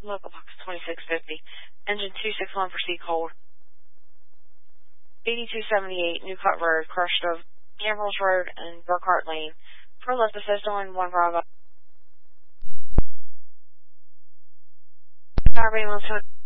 Local box 2650. Engine 261, proceed cold. 8278 Newcut Road, crushed of Ambrose Road and Burkhart Lane. For left assist on 1 Bravo. Power beam on